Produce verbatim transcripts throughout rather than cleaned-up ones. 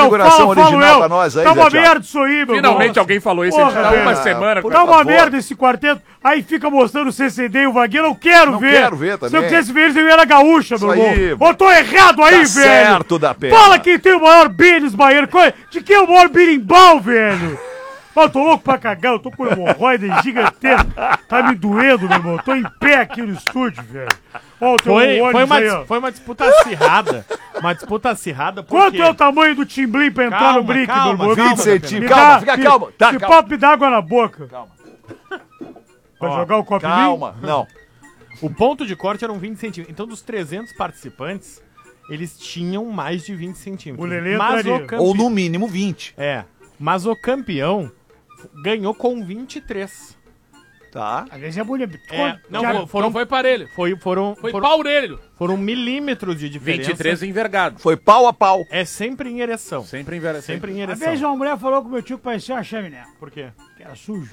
configuração original pra nós aí, Tá uma Zé merda isso aí, meu Finalmente irmão. alguém falou isso, Porra, a gente tá velho. uma semana. Por Tá uma favor. merda esse quarteto. Aí fica mostrando o C C D e o Vagueiro. Eu quero Não ver. quero ver Se eu também. quisesse ver eles, eu ia na gaúcha, meu Isso irmão. aí, Ô, tô errado aí, Tá velho. certo da perna. Fala quem tem o maior bênis baiano. Qual é? De quem é o maior birimbau, velho? Ó, eu tô louco pra cagar. Eu tô com hemorroida gigantesca. Tá me doendo, meu irmão. Tô em pé aqui no estúdio, velho. Ó, o teu Foi, ônibus foi, uma, aí, dis- ó. foi uma disputa acirrada. Uma disputa acirrada porque... Quanto é o tamanho do Timblim pra entrar Calma, no brinque, calma, meu irmão? vinte Calma, centímetros. me Calma, dá- fica me- calma. Tá, me calma. pop d'água na boca. Calma. Vai Ó, jogar o copo em mim? Calma, não. O ponto de corte eram vinte centímetros. Então, dos trezentos participantes, eles tinham mais de vinte centímetros. O Lelê mas entraria. o campe... Ou no mínimo vinte. É, mas o campeão ganhou com vinte e três. Tá. Às vezes é bonito. É, não, Já- fo- foram, Não foi parelho. foi, foram, Foi foram, pau orelho. foram milímetros de diferença. vinte e três envergado. Foi pau a pau. É sempre em ereção. Sempre envergado. Sempre em Uma ereção. vez uma mulher falou que o meu tio parecia uma chaminé, Por quê? que era sujo.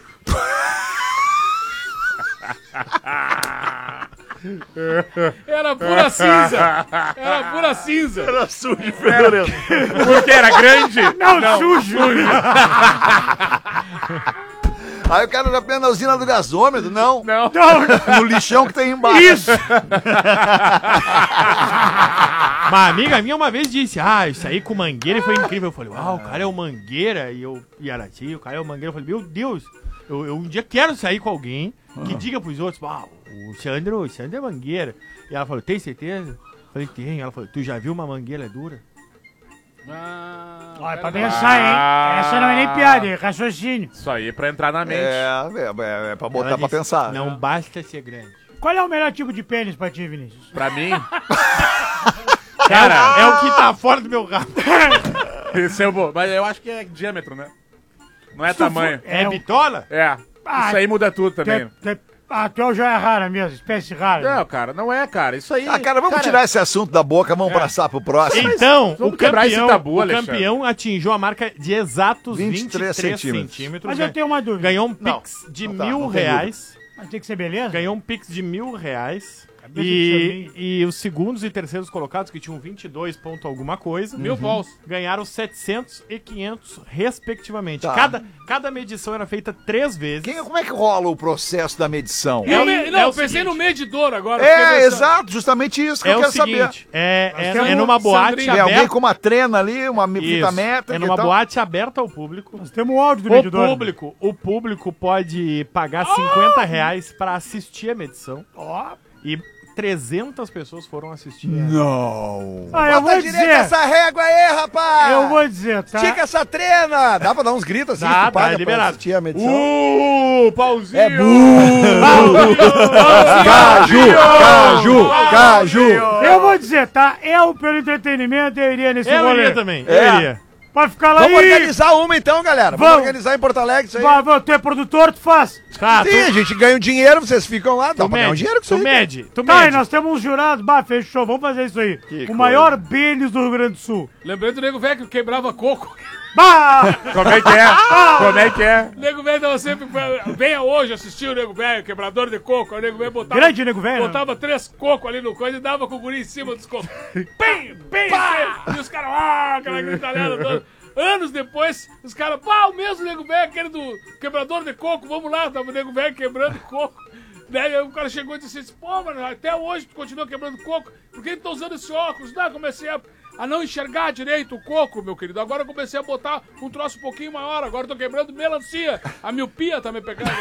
Era pura cinza. Era pura cinza. Era sujo, fedorento. Porque era grande. Não, sujo! Aí o cara já pensa na usina do gasômetro. Não. Não. Não, No lixão que tem embaixo. isso! Uma amiga minha uma vez disse, ah, isso aí com Mangueira foi incrível. Eu falei, uau, o cara é o Mangueira. E eu, e Arati, o cara é o Mangueira. Eu falei, meu Deus, eu, eu um dia quero sair com alguém que diga pros outros, uau, o Sandro, o Sandro é Mangueira. E ela falou, tem certeza? Eu falei, tem. Ela falou, tu já viu uma mangueira dura? Ah, Olha, pra verdade. pensar, hein? Essa não é nem piada, é raciocínio. Isso aí é pra entrar na mente. É, é, é, é pra botar Ela pra disse, pensar. Não basta ser grande. Qual é o melhor tipo de pênis pra ti, Vinícius? Pra mim, Cara, é o que tá fora do meu rabo. esse é o bom. Mas eu acho que é diâmetro, né? Não é Se tu tamanho. for- É um- bitola? É. Ah, Isso aí muda tudo tu é- também. tu é- Ah, tu é o joia rara mesmo, espécie rara. Não, cara, não é, cara. Isso aí. Ah, cara, vamos tirar esse assunto da boca, vamos passar pro próximo. Então, vamos o quebrar esse campeão, tabu, o Alexandre. campeão atingiu a marca de exatos vinte e vinte e três três centímetros. centímetros. Mas né? eu tenho uma dúvida. Ganhou um Não, pix de não tá, mil não tem reais. Mas tem que ser beleza? Ganhou um pix de mil reais. Cabeça de E, e os segundos e terceiros colocados, que tinham vinte e dois ponto alguma coisa, Mil paus. ganharam setecentos e quinhentos respectivamente. Tá. Cada, cada medição era feita três vezes. Quem, como é que rola o processo da medição? É Eu o- me- é não, o eu pensei seguinte. no medidor agora. É, porque você- exato, justamente isso que É eu o quero seguinte, saber. é, é, temos é numa boate Sandrinho. Tem alguém aberta. com uma trena ali, uma Isso, fita métrica é e numa tal? boate aberta ao público. Nós temos o áudio do O medidor. público, o público pode pagar cinquenta reais pra assistir a medição. Ó. E trezentas pessoas foram assistir. Não. Ah, eu vou dizer. régua aí, rapaz! Eu vou dizer, tá? Estica essa trena! Dá pra dar uns gritos assim, Dá, tu paga dá, pra liberado. assistir a medição? Uh, pauzinho. É burro! Caju! Caju! Caju! Eu vou dizer, tá? Eu, pelo entretenimento, eu iria nesse Eu rolê. iria também, É. eu iria. Pra ficar lá Vamos e... organizar uma então, galera. Vamos, Vamos. organizar em Porto Alegre isso aí. Vai, vai, tu é produtor, tu faz. Tá, Sim, a gente ganha um dinheiro, vocês ficam lá. Dá tu pra ganhar um mede, dinheiro com isso tu aí. mede, tu Tá, e mede. nós temos uns jurados. Bah, fechou, vamos fazer isso aí. Que o coisa. maior bênis do Rio Grande do Sul. Lembrei do nego velho que quebrava coco. Bah! Como é que é? Como é que é? O nego velho tava sempre. Venha hoje assistir o nego velho, quebrador de coco. Aí o nego velho botava. Grande nego velho. Botava três cocos ali no coisa e dava com o guri em cima dos cocos. Pim, pim, pim. E os caras, ah, aquela gritalhada toda. Anos depois, os caras, pá, o mesmo nego velho, aquele do quebrador de coco, vamos lá, tava o nego velho quebrando coco. Daí o cara chegou e disse assim, pô, mano, até hoje tu continua quebrando coco, por que tu tá usando esse óculos? Não, comecei a, a não enxergar direito o coco, meu querido, agora eu comecei a botar um troço um pouquinho maior, agora eu tô quebrando melancia, a miopia tá me pegando.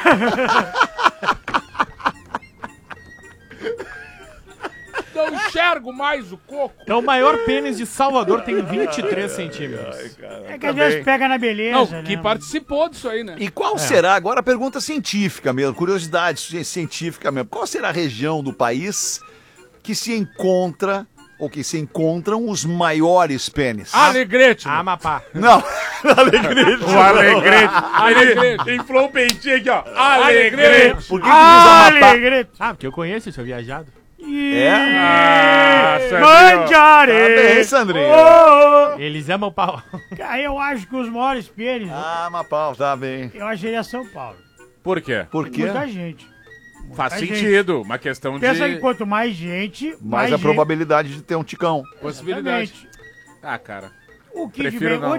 Não enxergo mais o coco. Então o maior pênis de Salvador tem vinte e três centímetros. É que às vezes pega na beleza, Não, né? que participou disso aí, né? E qual será, agora a pergunta científica mesmo, curiosidade ci- científica mesmo, qual será a região do país que se encontra, ou que se encontram os maiores pênis? Alegrete. meu. Amapá. Não, Alegrete. O Alegrete. Alegrete. Inflou o peitinho aqui, ó. Alegrete. Por que que diz Amapá? Alegrete. Ah, porque eu conheço, eu sou viajado. É? Ah, Sandrinho. Manjare. Tá bem, Sandrinho. Oh, Eles amam o pau. cara, eu acho que os maiores pênis, Ah, Amapá, tá bem. eu acharia São Paulo. Por quê? Por quê? Muita gente. Faz Muita sentido. Uma questão Pensa de que quanto mais gente, mais, Mais a gente... probabilidade de ter um ticão. possibilidade. Exatamente. Ah, cara. O que Prefiro de não.